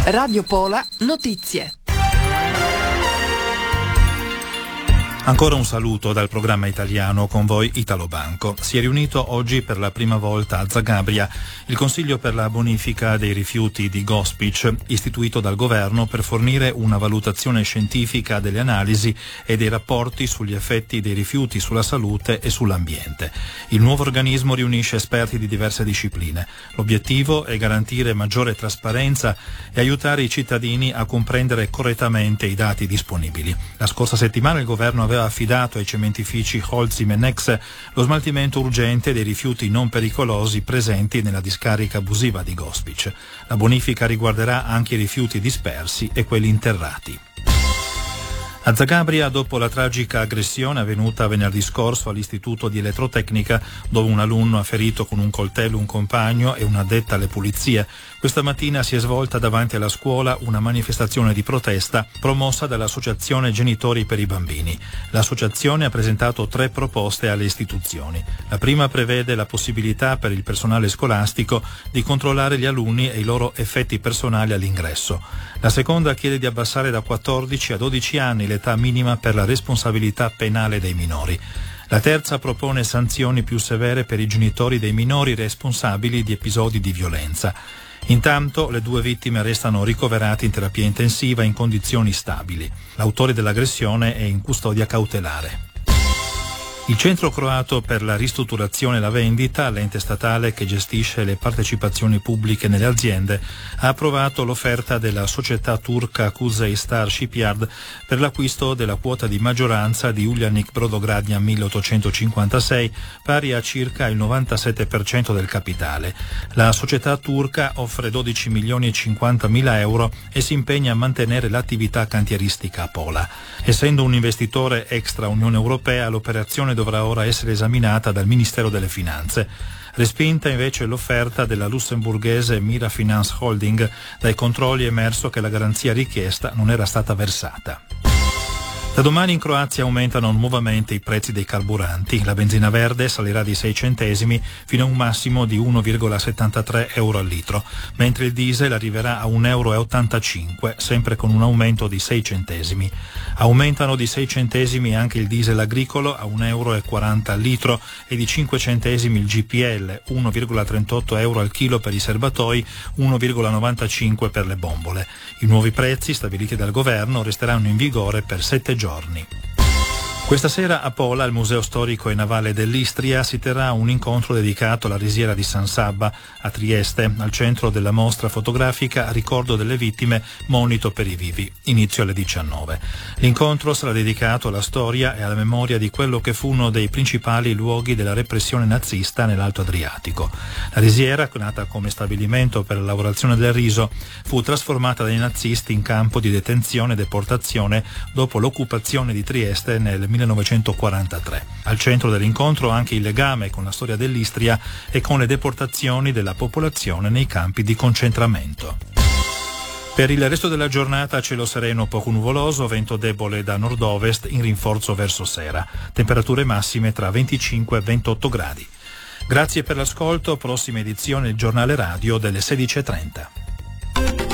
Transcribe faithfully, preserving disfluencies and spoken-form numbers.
Radio Pola Notizie. Ancora un saluto dal programma italiano, con voi Italo Banco. Si è riunito oggi per la prima volta a Zagabria il Consiglio per la bonifica dei rifiuti di Gospic, istituito dal governo per fornire una valutazione scientifica delle analisi e dei rapporti sugli effetti dei rifiuti sulla salute e sull'ambiente. Il nuovo organismo riunisce esperti di diverse discipline. L'obiettivo è garantire maggiore trasparenza e aiutare i cittadini a comprendere correttamente i dati disponibili. La scorsa settimana il governo aveva affidato ai cementifici Holcim e Nex lo smaltimento urgente dei rifiuti non pericolosi presenti nella discarica abusiva di Gospic. La bonifica riguarderà anche i rifiuti dispersi e quelli interrati. A Zagabria, dopo la tragica aggressione avvenuta venerdì scorso all'Istituto di Elettrotecnica, dove un alunno ha ferito con un coltello un compagno e un'addetta alle pulizie, questa mattina si è svolta davanti alla scuola una manifestazione di protesta promossa dall'Associazione Genitori per i Bambini. L'associazione ha presentato tre proposte alle istituzioni. La prima prevede la possibilità per il personale scolastico di controllare gli alunni e i loro effetti personali all'ingresso. La seconda chiede di abbassare da quattordici a dodici anni l'età minima per la responsabilità penale dei minori. La terza propone sanzioni più severe per i genitori dei minori responsabili di episodi di violenza. Intanto le due vittime restano ricoverate in terapia intensiva in condizioni stabili. L'autore dell'aggressione è in custodia cautelare. Il Centro Croato per la ristrutturazione e la vendita, l'ente statale che gestisce le partecipazioni pubbliche nelle aziende, ha approvato l'offerta della società turca Kuzey Star Shipyard per l'acquisto della quota di maggioranza di Uljanik Brodogradnja milleottocentocinquantasei, pari a circa il novantasette per cento del capitale. La società turca offre dodici milioni e cinquantamila euro e si impegna a mantenere l'attività cantieristica a Pola. Essendo un investitore extra Unione Europea, l'operazione dovrà ora essere esaminata dal Ministero delle Finanze. Respinta invece l'offerta della lussemburghese Mira Finance Holding. Dai controlli è emerso che la garanzia richiesta non era stata versata. Da domani in Croazia aumentano nuovamente i prezzi dei carburanti. La benzina verde salirà di sei centesimi fino a un massimo di uno virgola settantatré euro al litro, mentre il diesel arriverà a un euro e ottantacinque, sempre con un aumento di sei centesimi. Aumentano di sei centesimi anche il diesel agricolo a un euro e quaranta al litro e di cinque centesimi il G P L, uno virgola trentotto euro al chilo per i serbatoi, uno virgola novantacinque per le bombole. I nuovi prezzi stabiliti dal governo resteranno in vigore per sette giorni. Questa sera a Pola, al Museo Storico e Navale dell'Istria, si terrà un incontro dedicato alla risiera di San Sabba a Trieste, al centro della mostra fotografica a ricordo delle vittime Monito per i Vivi, inizio alle diciannove. L'incontro sarà dedicato alla storia e alla memoria di quello che fu uno dei principali luoghi della repressione nazista nell'Alto Adriatico. La risiera, nata come stabilimento per la lavorazione del riso, fu trasformata dai nazisti in campo di detenzione e deportazione dopo l'occupazione di Trieste nel millenovecentoquarantatré. Al centro dell'incontro anche il legame con la storia dell'Istria e con le deportazioni della popolazione nei campi di concentramento. Per il resto della giornata cielo sereno poco nuvoloso, vento debole da nord-ovest in rinforzo verso sera. Temperature massime tra venticinque e ventotto gradi. Grazie per l'ascolto, prossima edizione del giornale radio delle sedici e trenta.